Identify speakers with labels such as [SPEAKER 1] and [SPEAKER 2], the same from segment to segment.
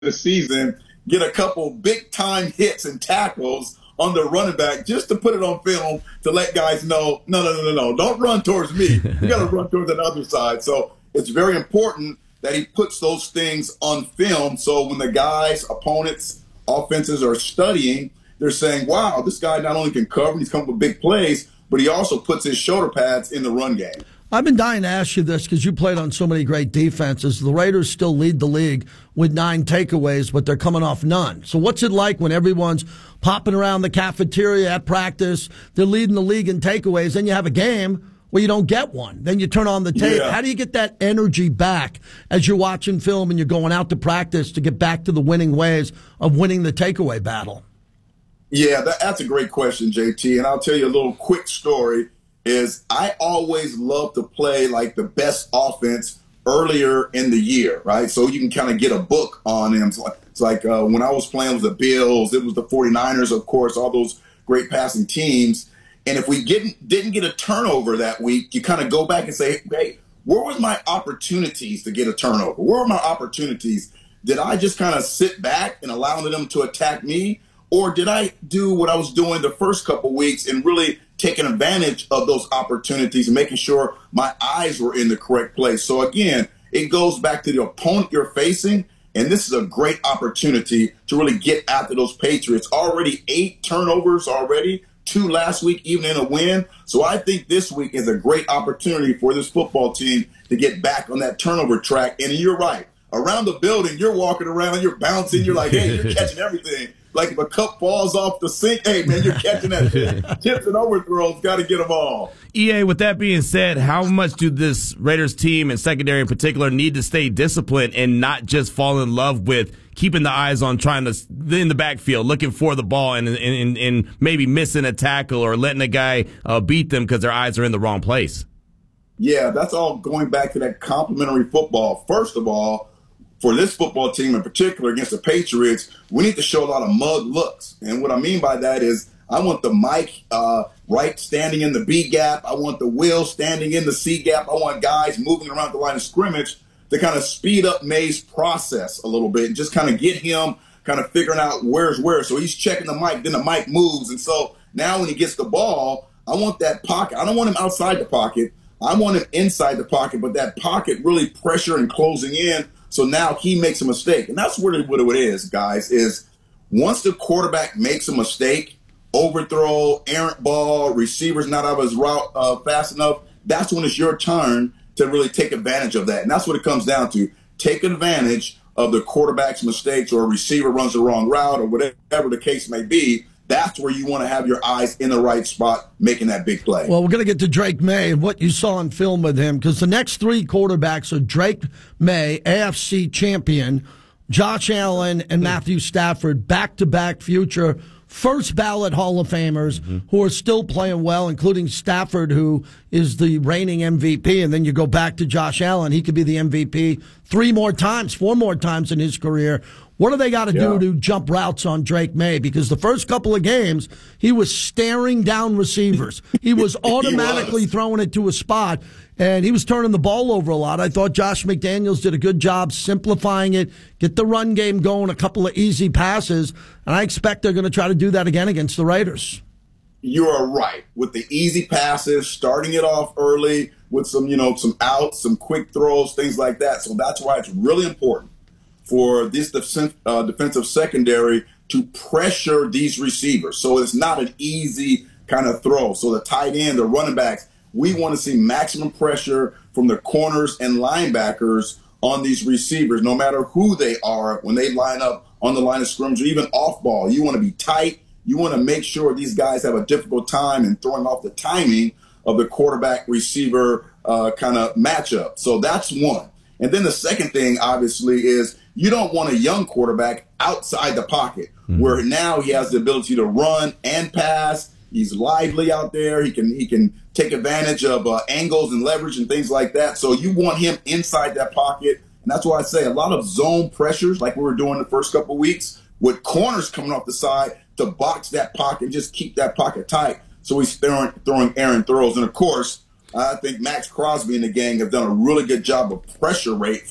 [SPEAKER 1] the season get a couple big time hits and tackles on the running back just to put it on film to let guys know, no, don't run towards me. You got to run towards the other side. So it's very important that he puts those things on film. So when the guys, opponents, offenses are studying, they're saying, wow, this guy not only can cover, he's come up with big plays, but he also puts his shoulder pads in the run game.
[SPEAKER 2] I've been dying to ask you this because you played on so many great defenses. The Raiders still lead the league with 9 takeaways, but they're coming off none. So what's it like when everyone's popping around the cafeteria at practice, they're leading the league in takeaways, then you have a game where you don't get one. Then you turn on the tape.
[SPEAKER 1] Yeah.
[SPEAKER 2] How do you get that energy back as you're watching film and you're going out to practice to get back to the winning ways of winning the takeaway battle?
[SPEAKER 1] Yeah, that's a great question, JT. And I'll tell you a little quick story is I always love to play like the best offense earlier in the year, right? So you can kind of get a book on them. It's like when I was playing with the Bills, it was the 49ers, of course, all those great passing teams. And if we didn't get a turnover that week, you kind of go back and say, hey, where were my opportunities to get a turnover? Where were my opportunities? Did I just kind of sit back and allow them to attack me? Or did I do what I was doing the first couple weeks and really taking advantage of those opportunities and making sure my eyes were in the correct place? So again, it goes back to the opponent you're facing. And this is a great opportunity to really get after those Patriots. Already 8 turnovers already, 2 last week, even in a win. So I think this week is a great opportunity for this football team to get back on that turnover track. And you're right. Around the building, you're walking around, you're bouncing, you're like, hey, you're catching everything. Like if a cup falls off the sink, hey, man, you're catching that shit. Tips and overthrows, got to get them all.
[SPEAKER 3] EA, with that being said, how much do this Raiders team and secondary in particular need to stay disciplined and not just fall in love with keeping the eyes on trying to, in the backfield, looking for the ball and maybe missing a tackle or letting a guy beat them because their eyes are in the wrong place?
[SPEAKER 1] Yeah, that's all going back to that complimentary football. First of all, for this football team in particular against the Patriots, we need to show a lot of mug looks. And what I mean by that is I want the Mike Wright standing in the B gap. I want the Will standing in the C gap. I want guys moving around the line of scrimmage to kind of speed up May's process a little bit and just kind of get him kind of figuring out where's where. So he's checking the mic, then the mic moves. And so now when he gets the ball, I want that pocket. I don't want him outside the pocket. I want him inside the pocket, but that pocket really pressure and closing in. So now he makes a mistake. And that's really what it is, guys, is once the quarterback makes a mistake, overthrow, errant ball, receiver's not out of his route fast enough, that's when it's your turn to really take advantage of that. And that's what it comes down to. Take advantage of the quarterback's mistakes or a receiver runs the wrong route or whatever the case may be. That's where you want to have your eyes in the right spot, making that big play.
[SPEAKER 2] Well, we're going to get to Drake May and what you saw on film with him, because the next 3 quarterbacks are Drake May, AFC champion, Josh Allen, and Matthew Stafford, back-to-back future first ballot Hall of Famers who are still playing well, including Stafford, who is the reigning MVP. And then you go back to Josh Allen. He could be the MVP 4 more times in his career. What do they got to do to jump routes on Drake May? Because the first couple of games, he was staring down receivers. He was automatically throwing it to a spot, and he was turning the ball over a lot. I thought Josh McDaniels did a good job simplifying it, get the run game going, a couple of easy passes, and I expect they're going to try to do that again against the Raiders.
[SPEAKER 1] You are right. With the easy passes, starting it off early with some outs, some quick throws, things like that. So that's why it's really important for this defensive secondary to pressure these receivers. So it's not an easy kind of throw. So the tight end, the running backs, we want to see maximum pressure from the corners and linebackers on these receivers, no matter who they are, when they line up on the line of scrimmage or even off ball. You want to be tight. You want to make sure these guys have a difficult time in throwing off the timing of the quarterback receiver kind of matchup. So that's one. And then the second thing, obviously, is you don't want a young quarterback outside the pocket where now he has the ability to run and pass. He's lively out there. He can take advantage of angles and leverage and things like that. So you want him inside that pocket. And that's why I say a lot of zone pressures like we were doing the first couple of weeks with corners coming off the side to box that pocket and just keep that pocket tight. So he's throwing errant throws. And, of course, I think Max Crosby and the gang have done a really good job of pressure rate for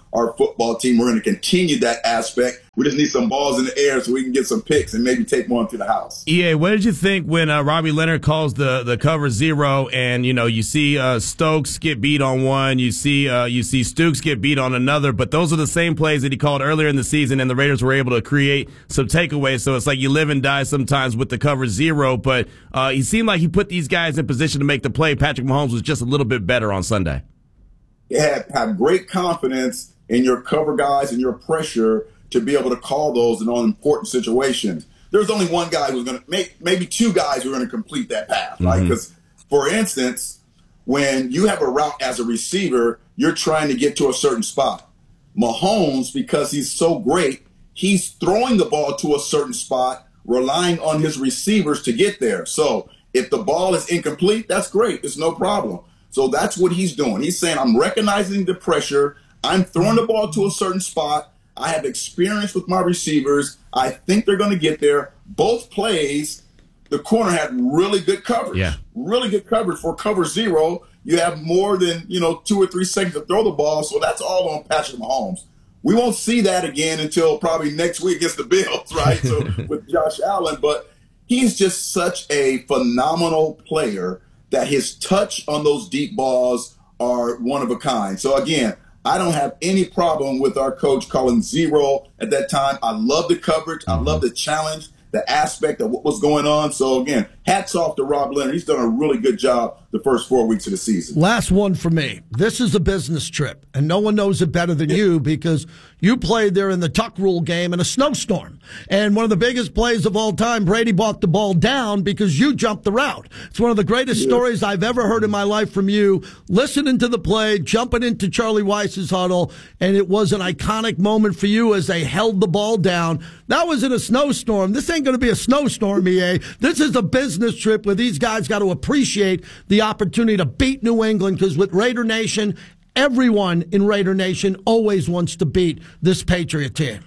[SPEAKER 1] our football team. We're going to continue that aspect. We just need some balls in the air so we can get some picks and maybe take one to the house.
[SPEAKER 3] EA, what did you think when Robbie Leonard calls the cover zero and, you see Stokes get beat on one, you see Stooks get beat on another, but those are the same plays that he called earlier in the season and the Raiders were able to create some takeaways. So it's like you live and die sometimes with the cover zero, but he seemed like he put these guys in position to make the play. Patrick Mahomes was just a little bit better on Sunday.
[SPEAKER 1] Yeah, have great confidence in your cover guys and your pressure to be able to call those in on important situations. There's only one guy who's going to maybe two guys who are going to complete that pass, right? Because, for instance, when you have a route as a receiver, you're trying to get to a certain spot. Mahomes, because he's so great, he's throwing the ball to a certain spot, relying on his receivers to get there. So if the ball is incomplete, that's great. It's no problem. So that's what he's doing. He's saying, I'm recognizing the pressure. I'm throwing the ball to a certain spot. I have experience with my receivers. I think they're going to get there. Both plays, the corner had really good coverage.
[SPEAKER 3] Yeah.
[SPEAKER 1] Really good coverage for cover zero. You have more than, 2 or 3 seconds to throw the ball. So that's all on Patrick Mahomes. We won't see that again until probably next week against the Bills, right? So with Josh Allen. But he's just such a phenomenal player that his touch on those deep balls are one of a kind. So again, I don't have any problem with our coach calling zero at that time. I love the coverage. I love the challenge, the aspect of what was going on. So, again, hats off to Rob Leonard. He's done a really good job the first 4 weeks of the season.
[SPEAKER 2] Last one for me. This is a business trip, and no one knows it better than you because you played there in the tuck rule game in a snowstorm. And one of the biggest plays of all time, Brady brought the ball down because you jumped the route. It's one of the greatest stories I've ever heard in my life from you, listening to the play, jumping into Charlie Weiss's huddle, and it was an iconic moment for you as they held the ball down. That was in a snowstorm. This ain't going to be a snowstorm, EA. This is a business trip where these guys got to appreciate the opportunity to beat New England because with Raider Nation, everyone in Raider Nation always wants to beat this Patriot team.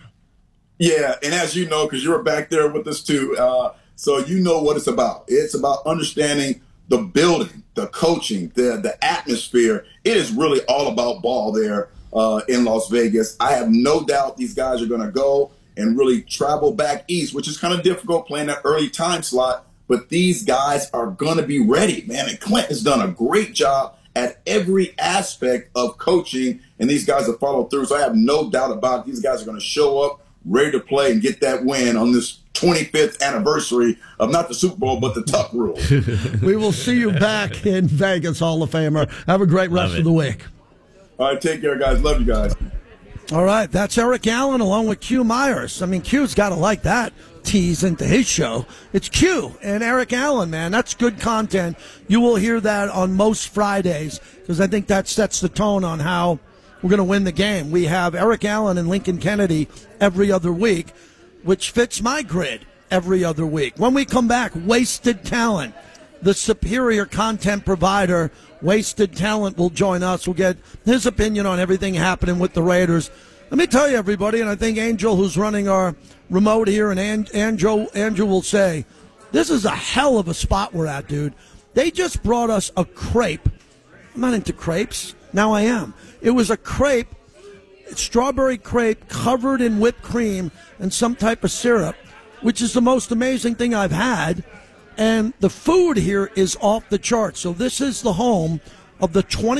[SPEAKER 1] Yeah, and as you know, because you were back there with us too, so you know what it's about. It's about understanding the building, the coaching, the atmosphere. It is really all about ball there in Las Vegas. I have no doubt these guys are going to go and really travel back east, which is kind of difficult playing that early time slot. But these guys are going to be ready, man. And Clint has done a great job at every aspect of coaching, and these guys have followed through. So I have no doubt about it. These guys are going to show up ready to play and get that win on this 25th anniversary of not the Super Bowl, but the Tuck Rule.
[SPEAKER 2] We will see you back in Vegas, Hall of Famer. Have a great rest of the week.
[SPEAKER 1] All right, take care, guys. Love you guys.
[SPEAKER 2] All right, that's Eric Allen along with Q Myers. I mean, Q's got to like that tease into his show. It's Q and Eric Allen, man. That's good content. You will hear that on most Fridays because I think that sets the tone on how we're going to win the game. We have Eric Allen and Lincoln Kennedy every other week, which fits my grid every other week. When we come back, Wasted Talent, the superior content provider, Wasted Talent will join us. We'll get his opinion on everything happening with the Raiders. Let me tell you, everybody, and I think Angel, who's running our remote here, and Andrew will say, this is a hell of a spot we're at, dude. They just brought us a crepe. I'm not into crepes. Now I am. It was a crepe, strawberry crepe covered in whipped cream and some type of syrup, which is the most amazing thing I've had. And the food here is off the charts. So this is the home of the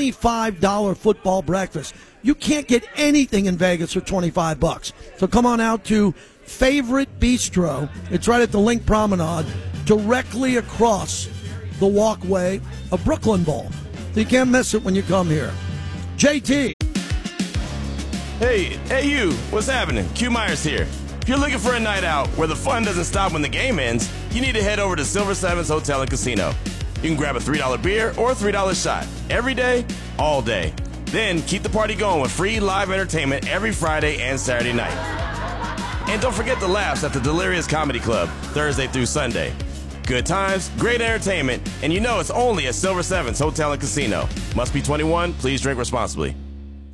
[SPEAKER 2] $25 football breakfast. You can't get anything in Vegas for $25. So come on out to Favorite Bistro. It's right at the Link Promenade, directly across the walkway of Brooklyn Bowl. So you can't miss it when you come here. JT.
[SPEAKER 4] Hey you, what's happening? Q Myers here. If you're looking for a night out where the fun doesn't stop when the game ends, you need to head over to Silver Sevens Hotel and Casino. You can grab a $3 beer or a $3 shot every day, all day. Then keep the party going with free live entertainment every Friday and Saturday night. And don't forget the laughs at the Delirious Comedy Club, Thursday through Sunday. Good times, great entertainment, and you know it's only at Silver Sevens Hotel and Casino. Must be 21, please drink responsibly.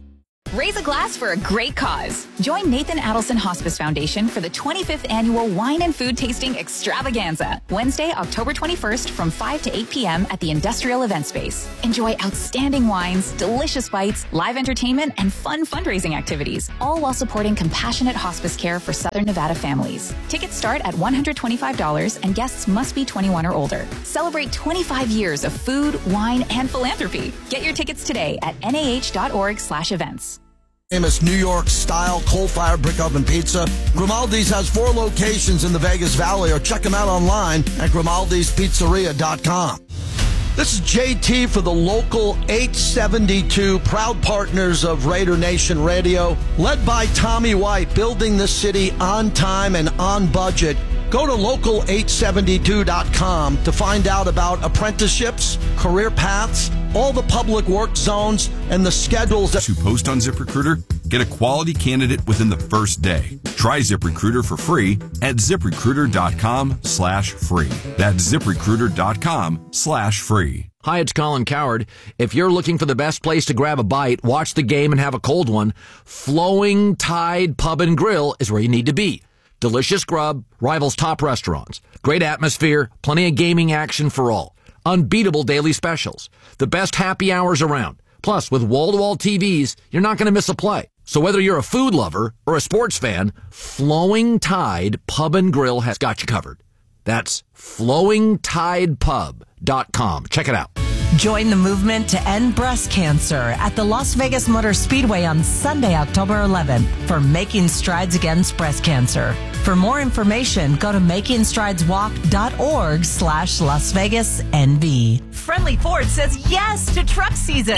[SPEAKER 5] Raise a glass for a great cause. Join Nathan Adelson Hospice Foundation for the 25th Annual Wine and Food Tasting Extravaganza, Wednesday, October 21st from 5 to 8 p.m. at the Industrial Event Space. Enjoy outstanding wines, delicious bites, live entertainment, and fun fundraising activities, all while supporting compassionate hospice care for Southern Nevada families. Tickets start at $125 and guests must be 21 or older. Celebrate 25 years of food, wine, and philanthropy. Get your tickets today at nah.org/events.
[SPEAKER 2] Famous New York-style coal-fired brick oven pizza. Grimaldi's has 4 locations in the Vegas Valley, or check them out online at grimaldispizzeria.com. This is JT for the local 872, proud partners of Raider Nation Radio, led by Tommy White, building the city on time and on budget. Go to local872.com to find out about apprenticeships, career paths, all the public work zones, and the schedules.
[SPEAKER 6] To post on ZipRecruiter, get a quality candidate within the first day. Try ZipRecruiter for free at ZipRecruiter.com/free. That's ZipRecruiter.com/free.
[SPEAKER 7] Hi, it's Colin Coward. If you're looking for the best place to grab a bite, watch the game, and have a cold one, Flowing Tide Pub and Grill is where you need to be. Delicious grub, rivals top restaurants, great atmosphere, plenty of gaming action for all. Unbeatable daily specials, the best happy hours around. Plus, with wall-to-wall TVs, you're not going to miss a play. So whether you're a food lover or a sports fan, Flowing Tide Pub and Grill has got you covered. That's flowingtidepub.com. Check it out.
[SPEAKER 8] Join the movement to end breast cancer at the Las Vegas Motor Speedway on Sunday, October 11th for Making Strides Against Breast Cancer. For more information, go to makingstrideswalk.org/Las Vegas NV. Friendly Ford says yes to truck season.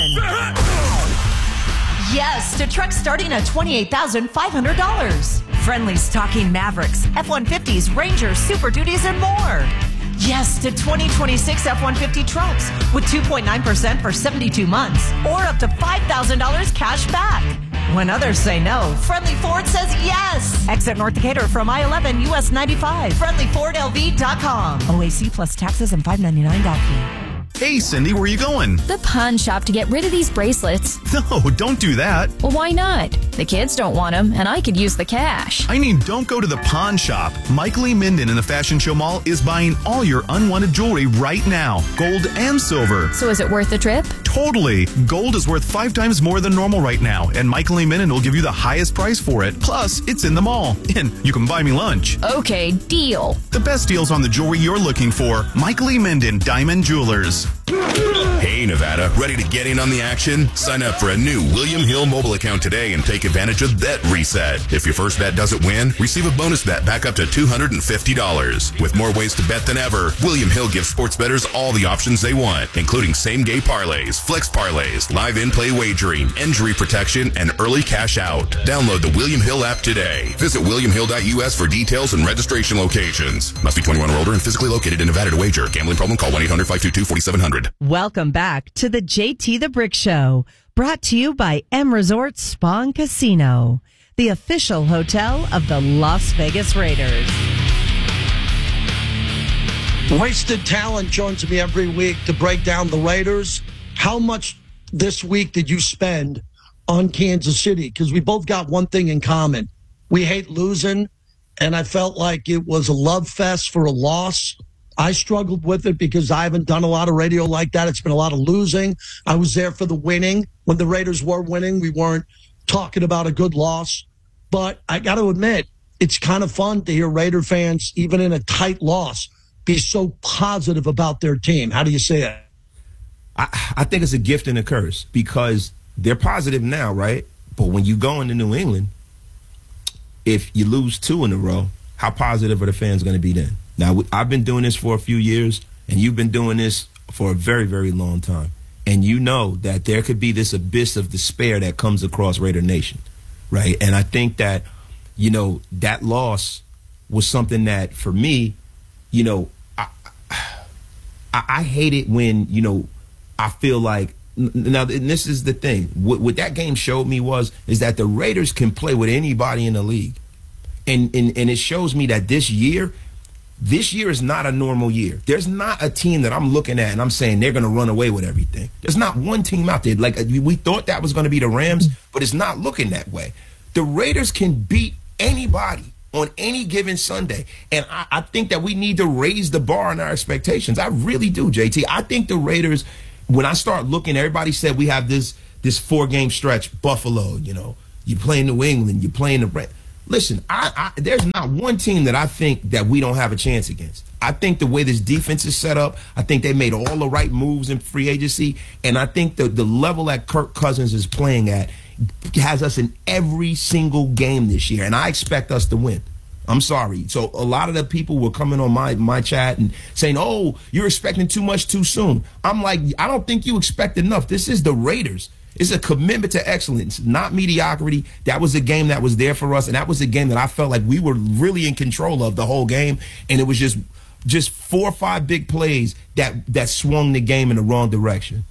[SPEAKER 8] Yes to trucks starting at $28,500. Friendly's talking Mavericks, F-150s, Rangers, Super Duties, and more. Yes to 2026 F-150 trucks with 2.9% for 72 months or up to $5,000 cash back. When others say no, Friendly Ford says yes. Exit North Decatur from I-11 US 95. FriendlyFordLV.com. OAC plus taxes and $599 fee.
[SPEAKER 9] Hey, Cindy, where are you going?
[SPEAKER 10] The pawn shop to get rid of these bracelets.
[SPEAKER 9] No, don't do that.
[SPEAKER 10] Well, why not? The kids don't want them, and I could use the cash.
[SPEAKER 9] I mean, don't go to the pawn shop. Mike Lee Minden in the Fashion Show Mall is buying all your unwanted jewelry right now, gold and silver.
[SPEAKER 10] So is it worth the trip?
[SPEAKER 9] Totally. Gold is worth 5 times more than normal right now, and Mike Lee Minden will give you the highest price for it. Plus, it's in the mall, and you can buy me lunch.
[SPEAKER 10] Okay, deal.
[SPEAKER 9] The best deals on the jewelry you're looking for. Mike Lee Minden, Diamond Jewelers.
[SPEAKER 11] Hey, Nevada, ready to get in on the action? Sign up for a new William Hill mobile account today and take advantage of Bet Reset. If your first bet doesn't win, receive a bonus bet back up to $250. With more ways to bet than ever, William Hill gives sports bettors all the options they want, including same-game parlays, flex parlays, live in-play wagering, injury protection, and early cash out. Download the William Hill app today. Visit williamhill.us for details and registration locations. Must be 21 or older and physically located in Nevada to wager. Gambling problem? Call 1-800-522-4700.
[SPEAKER 8] Welcome back to the JT the Brick Show, brought to you by M Resort Spa and Casino, the official hotel of the Las Vegas Raiders.
[SPEAKER 2] Wasted Talent joins me every week to break down the Raiders. How much this week did you spend on Kansas City? Because we both got one thing in common. We hate losing, and I felt like it was a love fest for a loss. I struggled with it because I haven't done a lot of radio like that. It's been a lot of losing. I was there for the winning. When the Raiders were winning, we weren't talking about a good loss. But I got to admit, it's kind of fun to hear Raider fans, even in a tight loss, be so positive about their team. How do you see it?
[SPEAKER 12] I think it's a gift and a curse because they're positive now, right? But when you go into New England, if you lose 2 in a row, how positive are the fans going to be then? Now, I've been doing this for a few years, and you've been doing this for a very, very long time. And you know that there could be this abyss of despair that comes across Raider Nation, right? And I think that, you know, that loss was something that, for me, you know, I hate it when, you know, I feel like, now, and this is the thing. What that game showed me is that the Raiders can play with anybody in the league. And it shows me that this year, This year is not a normal year. There's not a team that I'm looking at and I'm saying they're going to run away with everything. There's not one team out there. Like, we thought that was going to be the Rams, but it's not looking that way. The Raiders can beat anybody on any given Sunday. And I think that we need to raise the bar on our expectations. I really do, JT. I think the Raiders, when I start looking, everybody said we have this 4-game stretch. Buffalo, you play New England, you play the Rams. Listen, there's not one team that I think that we don't have a chance against. I think the way this defense is set up, I think they made all the right moves in free agency, and I think the level that Kirk Cousins is playing at has us in every single game this year, and I expect us to win. I'm sorry. So a lot of the people were coming on my chat and saying, oh, you're expecting too much too soon. I'm like, I don't think you expect enough. This is the Raiders. It's a commitment to excellence, not mediocrity. That was a game that was there for us, and that was a game that I felt like we were really in control of the whole game, and it was just 4 or 5 big plays that swung the game in the wrong direction.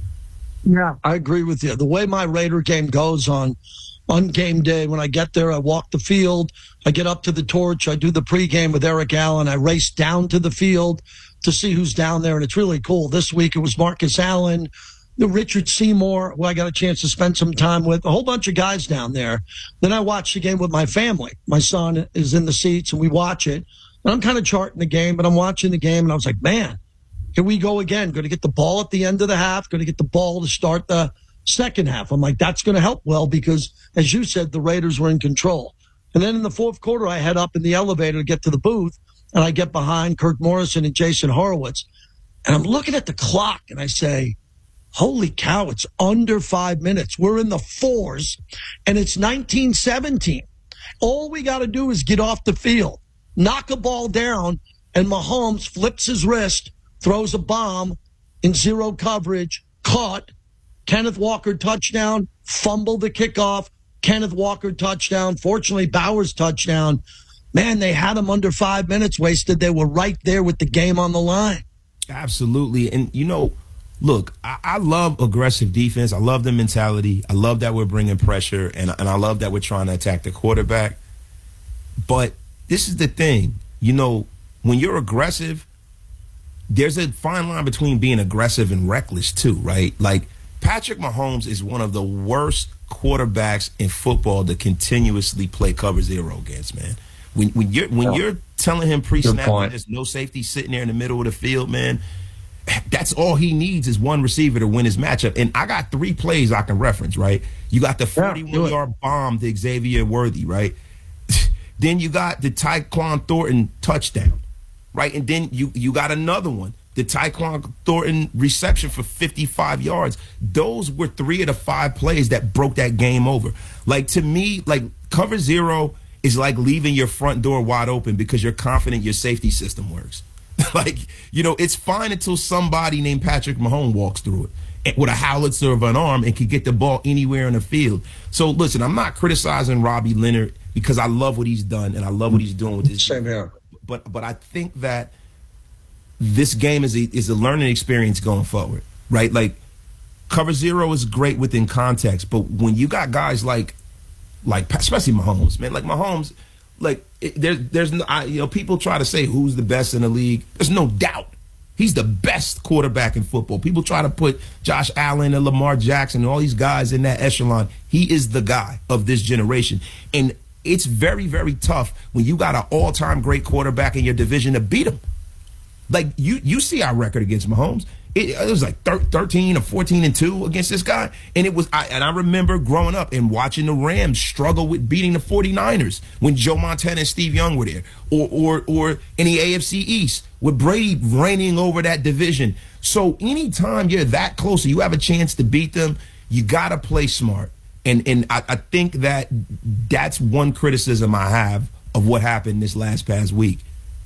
[SPEAKER 2] Yeah, I agree with you. The way my Raider game goes on game day, when I get there, I walk the field, I get up to the torch, I do the pregame with Eric Allen, I race down to the field to see who's down there, and it's really cool. This week it was Marcus Allen, Richard Seymour, who I got a chance to spend some time with, a whole bunch of guys down there. Then I watched the game with my family. My son is in the seats, and we watch it. And I'm kind of charting the game, but I'm watching the game, and I was like, man, here we go again. Going to get the ball at the end of the half, going to get the ball to start the second half. I'm like, that's going to help well because, as you said, the Raiders were in control. And then in the fourth quarter, I head up in the elevator to get to the booth, and I get behind Kirk Morrison and Jason Horowitz. And I'm looking at the clock, and I say, holy cow, it's under 5 minutes. We're in the 4s, and it's 19-17. All we got to do is get off the field, knock a ball down, and Mahomes flips his wrist, throws a bomb in zero coverage, caught. Kenneth Walker touchdown, fumbled the kickoff. Kenneth Walker touchdown. Fortunately, Bowers touchdown. Man, they had him under 5 minutes wasted. They were right there with the game on the line.
[SPEAKER 12] Absolutely. And, look, I love aggressive defense. I love the mentality. I love that we're bringing pressure, and I love that we're trying to attack the quarterback. But this is the thing. When you're aggressive, there's a fine line between being aggressive and reckless, too, right? Like, Patrick Mahomes is one of the worst quarterbacks in football to continuously play cover zero against, man. When you're telling him pre-snap there's no safety sitting there in the middle of the field, man, that's all he needs is one receiver to win his matchup. And I got 3 plays I can reference, right? You got the 41-yard bomb to Xavier Worthy, right? Then you got the Tyquan Thornton touchdown, right? And then you got another one, the Tyquan Thornton reception for 55 yards. Those were 3 of the 5 plays that broke that game over. Like, to me, like, cover zero is like leaving your front door wide open because you're confident your safety system works. Like, it's fine until somebody named Patrick Mahomes walks through it with a howitzer of an arm and can get the ball anywhere in the field. So, listen, I'm not criticizing Robbie Leonard because I love what he's done and I love what he's doing with this.
[SPEAKER 2] Same here.
[SPEAKER 12] But I think that this game is a learning experience going forward, right? Like, cover zero is great within context, but when you got guys like especially Mahomes, man, like Mahomes, like there's no, people try to say who's the best in the league. There's no doubt he's the best quarterback in football. People try to put Josh Allen and Lamar Jackson and all these guys in that echelon. He is the guy of this generation, and it's very, very tough when you got an all-time great quarterback in your division to beat him. Like, you see our record against Mahomes. It was like 13 or 14-2 against this guy. And I remember growing up and watching the Rams struggle with beating the 49ers when Joe Montana and Steve Young were there. Or in the AFC East with Brady reigning over that division. So anytime you're that close, you have a chance to beat them, you got to play smart. And I think that's one criticism I have of what happened this past week.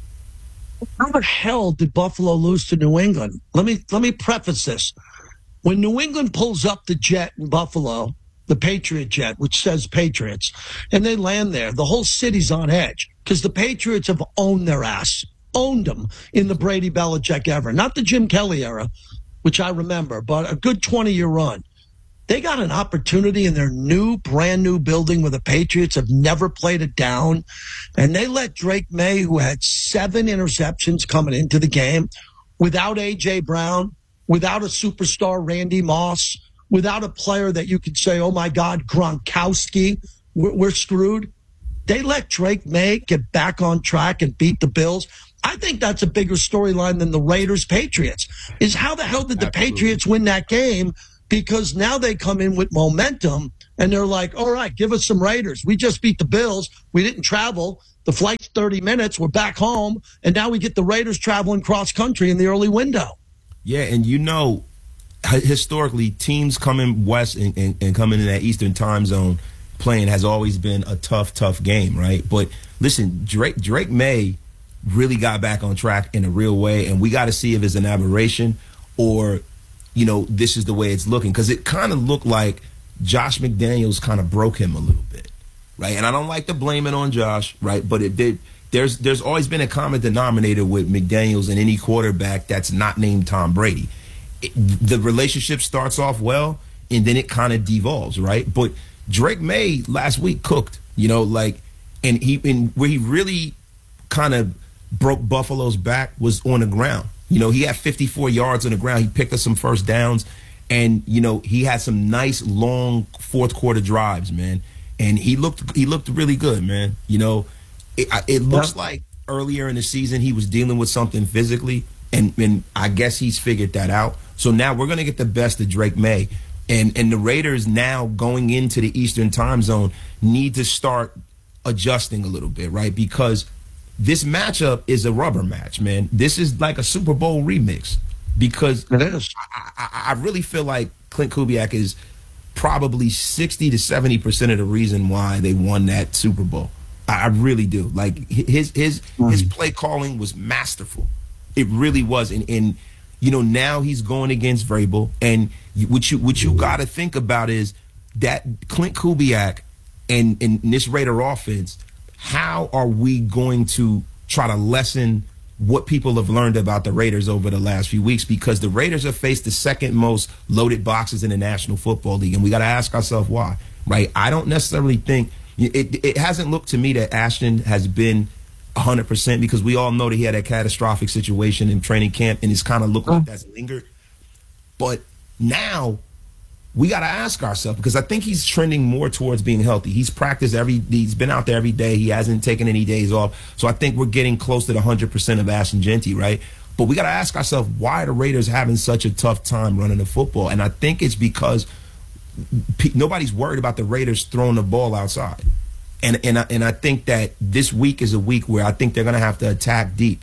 [SPEAKER 2] How the hell did Buffalo lose to New England? Let me preface this. When New England pulls up the jet in Buffalo, the Patriot jet, which says Patriots, and they land there, the whole city's on edge because the Patriots have owned their ass, owned them in the Brady Belichick era. Not the Jim Kelly era, which I remember, but a good 20-year run. They got an opportunity in their brand new building where the Patriots have never played it down. And they let Drake May, who had 7 interceptions coming into the game, without A.J. Brown, without a superstar Randy Moss, without a player that you could say, oh, my God, Gronkowski, we're screwed. They let Drake May get back on track and beat the Bills. I think that's a bigger storyline than the Raiders-Patriots, is how the hell did the Patriots win that game? Because now they come in with momentum, and they're like, all right, give us some Raiders. We just beat the Bills. We didn't travel. The flight's 30 minutes. We're back home, and now we get the Raiders traveling cross-country in the early window.
[SPEAKER 12] Yeah, and historically, teams coming west and coming in that Eastern time zone playing has always been a tough game, right? But listen, Drake May really got back on track in a real way, and we got to see if it's an aberration or – this is the way it's looking, because it kind of looked like Josh McDaniels kind of broke him a little bit, right? And I don't like to blame it on Josh, right? But it did. There's always been a common denominator with McDaniels and any quarterback that's not named Tom Brady. The relationship starts off well, and then it kind of devolves, right? But Drake May last week cooked, and where he really kind of broke Buffalo's back was on the ground. He had 54 yards on the ground. He picked up some first downs, and he had some nice long fourth quarter drives, man. And he looked really good, man. It looks like earlier in the season he was dealing with something physically, and I guess he's figured that out. So now we're gonna get the best of Drake May, and the Raiders now going into the Eastern time zone need to start adjusting a little bit, right? Because this matchup is a rubber match, man. This is like a Super Bowl remix, because
[SPEAKER 2] it is.
[SPEAKER 12] I really feel like Clint Kubiak is probably 60 to 70% of the reason why they won that Super Bowl. I really do. Like his play calling was masterful. It really was. And now he's going against Vrabel. And what you got to think about is that Clint Kubiak and this Raider offense, how are we going to try to lessen what people have learned about the Raiders over the last few weeks? Because the Raiders have faced the second most loaded boxes in the National Football League, and we got to ask ourselves why, right? I don't necessarily think it hasn't looked to me that Ashton has been 100%, because we all know that he had a catastrophic situation in training camp, and it's kind of looked like that's lingered. But now we got to ask ourselves, because I think he's trending more towards being healthy. He's practiced he's been out there every day. He hasn't taken any days off. So I think we're getting close to the 100% of Ashton Jeanty, right? But we got to ask ourselves, why are the Raiders having such a tough time running the football? And I think it's because nobody's worried about the Raiders throwing the ball outside. And I think that this week is a week where I think they're going to have to attack deep.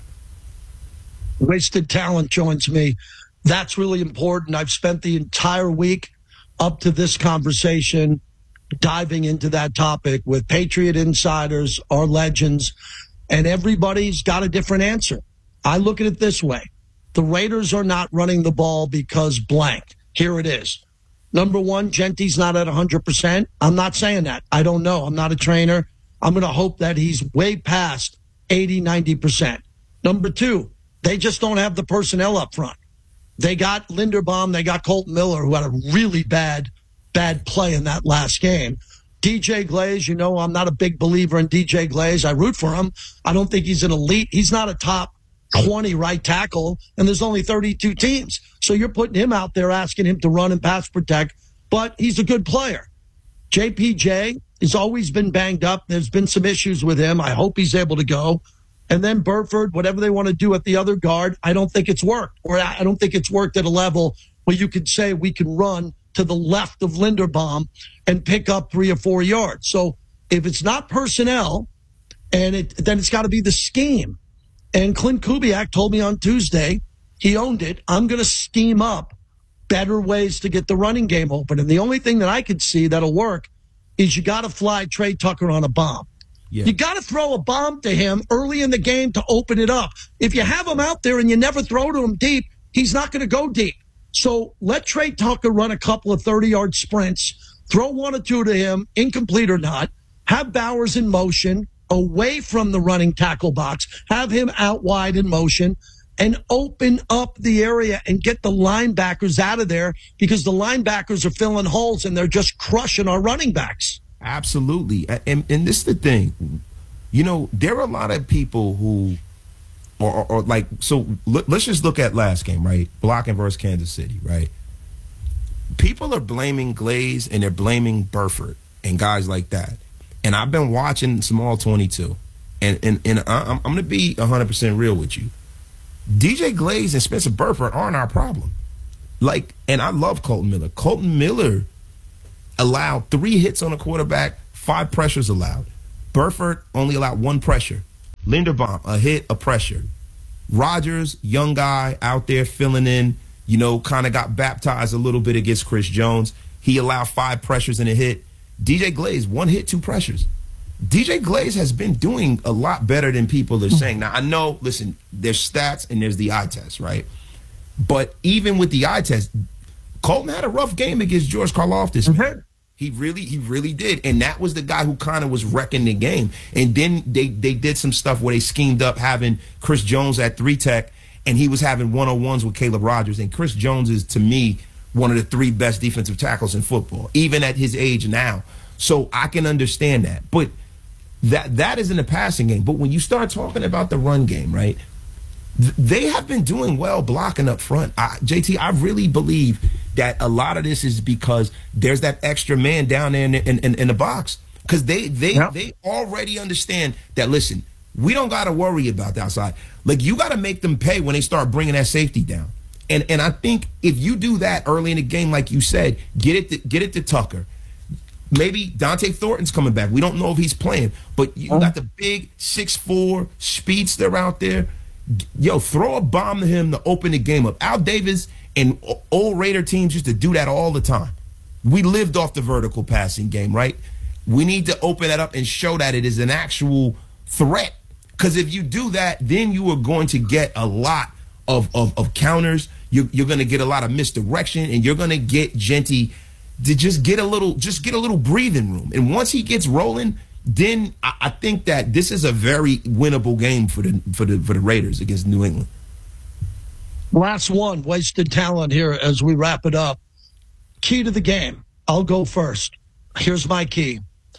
[SPEAKER 2] Wasted talent joins me. That's really important. I've spent the entire week up to this conversation diving into that topic with Patriot insiders, our legends, and everybody's got a different answer. I look at it this way. The Raiders are not running the ball because blank. Here it is. Number one, Jeanty's not at 100%. I'm not saying that. I don't know. I'm not a trainer. I'm going to hope that he's way past 80, 90%. Number two, they just don't have the personnel up front. They got Linderbaum. They got Colton Miller, who had a really bad play in that last game. DJ Glaze, I'm not a big believer in DJ Glaze. I root for him. I don't think he's an elite. He's not a top 20 right tackle, and there's only 32 teams. So you're putting him out there asking him to run and pass protect, but he's a good player. JPJ has always been banged up. There's been some issues with him. I hope he's able to go. And then Burford, whatever they want to do at the other guard, I don't think it's worked. Or I don't think it's worked at a level where you could say we can run to the left of Linderbaum and pick up 3 or 4 yards. So if it's not personnel, then it's got to be the scheme. And Clint Kubiak told me on Tuesday, he owned it. I'm going to scheme up better ways to get the running game open. And the only thing that I could see that'll work is you got to fly Trey Tucker on a bomb. Yeah. You got to throw a bomb to him early in the game to open it up. If you have him out there and you never throw to him deep, he's not going to go deep. So let Trey Tucker run a couple of 30-yard sprints, throw 1 or 2 to him, incomplete or not, have Bowers in motion, away from the running tackle box, have him out wide in motion, and open up the area and get the linebackers out of there, because the linebackers are filling holes and they're just crushing our running backs.
[SPEAKER 12] Absolutely. And this is the thing. You know, there are a lot of people who or like, so let's just look at last game, right? Blocking versus Kansas City, right? People are blaming Glaze and they're blaming Burford and guys like that. And I've been watching some all 22. And I'm going to be 100% real with you. DJ Glaze and Spencer Burford aren't our problem. Like, and I love Colton Miller. Colton Miller allowed 3 hits on a quarterback, 5 pressures allowed. Burford only allowed 1 pressure. Linderbaum, a hit, a pressure. Rodgers, young guy out there filling in, you know, kind of got baptized a little bit against Chris Jones. He allowed 5 pressures and a hit. DJ Glaze, 1 hit, 2 pressures. DJ Glaze has been doing a lot better than people are saying. Now, I know, listen, there's stats and there's the eye test, right? But even with the eye test, Colton had a rough game against George Karlaftis. Mm-hmm. He really did. And that was the guy who kind of was wrecking the game. And then they did some stuff where they schemed up having Chris Jones at 3-tech, and he was having one-on-ones with Caleb Rogers. And Chris Jones is, to me, one of the 3 best defensive tackles in football, even at his age now. So I can understand that. But that is in the passing game. But when you start talking about the run game, right, they have been doing well blocking up front. JT, I really believe that a lot of this is because there's that extra man down there in the box. Because they already understand that, listen, we don't got to worry about the outside. Like, you got to make them pay when they start bringing that safety down. And I think if you do that early in the game, like you said, get it to Tucker. Maybe Dante Thornton's coming back. We don't know if he's playing. But you got the big 6'4" speedster out there. Yo, throw a bomb to him to open the game up. Al Davis and old Raider teams used to do that all the time. We lived off the vertical passing game, right? We need to open that up and show that it is an actual threat. Because if you do that, then you are going to get a lot of counters. You're going to get a lot of misdirection, and you're going to get Genty to just get a little breathing room. And once he gets rolling, then I think that this is a very winnable game for the Raiders against New England.
[SPEAKER 2] Last one, wasted talent here as we wrap it up. Key to the game. I'll go first. Here's my key.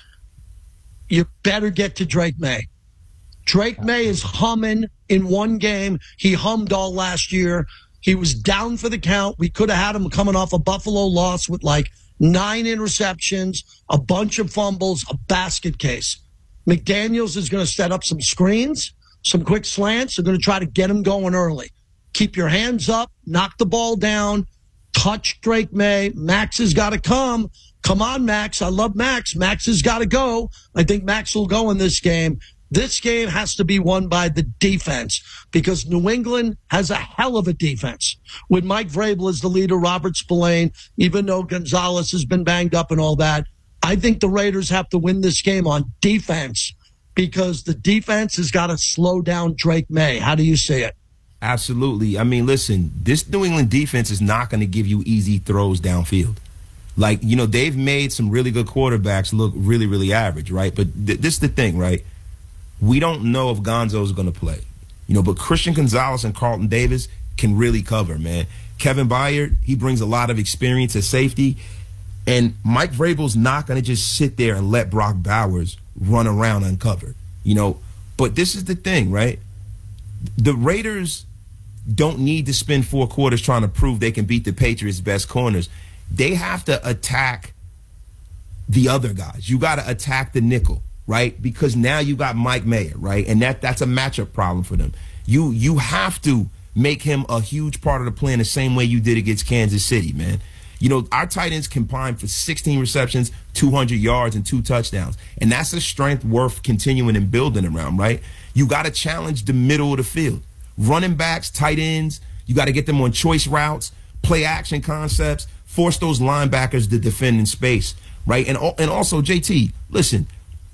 [SPEAKER 2] You better get to Drake May. Drake May is humming in one game. He hummed all last year. He was down for the count. We could have had him coming off a Buffalo loss with like 9 interceptions, a bunch of fumbles, a basket case. McDaniels is going to set up some screens, some quick slants. They're going to try to get him going early. Keep your hands up, knock the ball down, touch Drake May. Max has got to come. Come on, Max. I love Max. Max has got to go. I think Max will go in this game. This game has to be won by the defense because New England has a hell of a defense. With Mike Vrabel as the leader, Robert Spillane, even though Gonzalez has been banged up and all that, I think the Raiders have to win this game on defense because the defense has got to slow down Drake May. How do you see it?
[SPEAKER 12] Absolutely. I mean, listen, this New England defense is not going to give you easy throws downfield. Like, you know, they've made some really good quarterbacks look really, really average, right? But this is the thing, right? We don't know if Gonzo is going to play. You know, but Christian Gonzalez and Carlton Davis can really cover, man. Kevin Byard, he brings a lot of experience at safety. And Mike Vrabel's not going to just sit there and let Brock Bowers run around uncovered. You know, but this is the thing, right? The Raiders don't need to spend 4 quarters trying to prove they can beat the Patriots' best corners. They have to attack the other guys. You got to attack the nickel, right? Because now you got Mike Mayer, right? And that's a matchup problem for them. You have to make him a huge part of the plan the same way you did against Kansas City, man. You know, our tight ends combined for 16 receptions, 200 yards, and 2 touchdowns. And that's a strength worth continuing and building around, right? You got to challenge the middle of the field. Running backs, tight ends, you got to get them on choice routes, play action concepts, force those linebackers to defend in space, right? And also, JT, listen,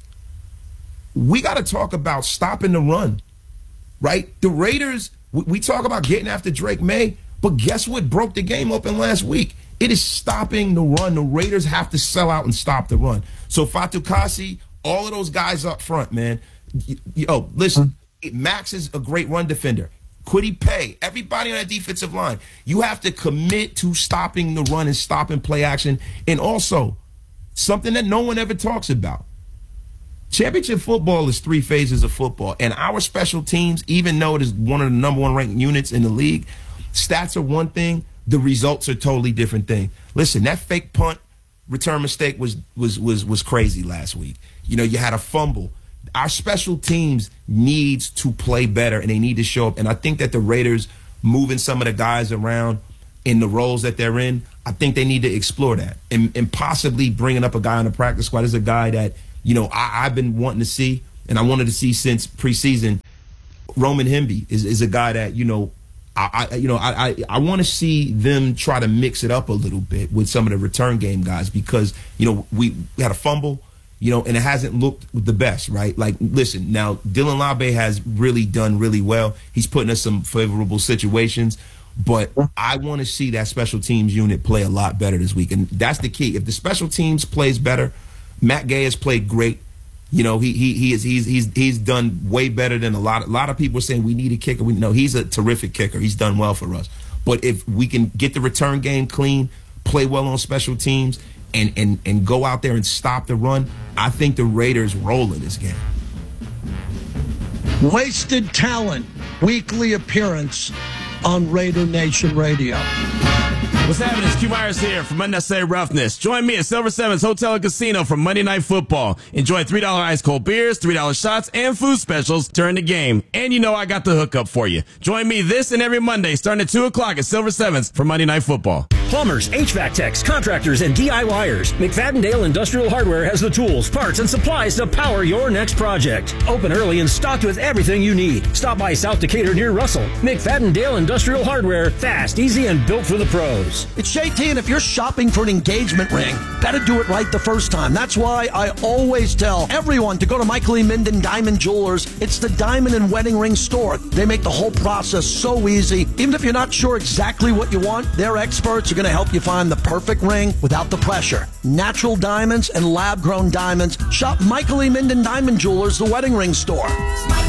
[SPEAKER 12] we got to talk about stopping the run, right? The Raiders, we talk about getting after Drake May, but guess what broke the game open last week? It is stopping the run. The Raiders have to sell out and stop the run. So Fatukasi, all of those guys up front, man. Yo, listen, Max is a great run defender. Kwity Paye, everybody on that defensive line. You have to commit to stopping the run and stopping play action. And also, something that no one ever talks about. Championship football is 3 phases of football. And our special teams, even though it is one of the number 1 ranked units in the league, stats are one thing, the results are a totally different thing. Listen, that fake punt return mistake was crazy last week. You know, you had a fumble. Our special teams needs to play better, and they need to show up. And I think that the Raiders moving some of the guys around in the roles that they're in, I think they need to explore that. And possibly bringing up a guy on the practice squad is a guy that, you know, I've been wanting to see, and I wanted to see since preseason. Roman Hemby is a guy that, you know, I want to see them try to mix it up a little bit with some of the return game guys because, you know, we had a fumble, you know, and it hasn't looked the best, right? Like, listen, now Dylan Labe has really done really well. He's putting us some favorable situations, but I want to see that special teams unit play a lot better this week, and that's the key. If the special teams plays better, Matt Gay has played great. You know, he's done way better than a lot of people are saying we need a kicker. We know he's a terrific kicker. He's done well for us. But if we can get the return game clean, play well on special teams, and go out there and stop the run, I think the Raiders roll in this game.
[SPEAKER 2] Wasted Talent, weekly appearance on Raider Nation Radio.
[SPEAKER 3] What's happening? It's Q Myers here from Unnecessary Roughness. Join me at Silver Sevens Hotel and Casino for Monday Night Football. Enjoy $3 ice cold beers, $3 shots, and food specials during the game. And you know I got the hookup for you. Join me this and every Monday starting at 2 o'clock at Silver Sevens for Monday Night Football.
[SPEAKER 13] Plumbers, HVAC techs, contractors, and DIYers. McFadden-Dale Industrial Hardware has the tools, parts, and supplies to power your next project. Open early and stocked with everything you need. Stop by South Decatur near Russell. McFadden-Dale Industrial Hardware. Fast, easy, and built for the pros.
[SPEAKER 2] It's JT, and if you're shopping for an engagement ring, better do it right the first time. That's why I always tell everyone to go to Michael E. Minden Diamond Jewelers. It's the diamond and wedding ring store. They make the whole process so easy. Even if you're not sure exactly what you want, their experts are going to help you find the perfect ring without the pressure. Natural diamonds and lab-grown diamonds. Shop Michael E. Minden Diamond Jewelers, the wedding ring store.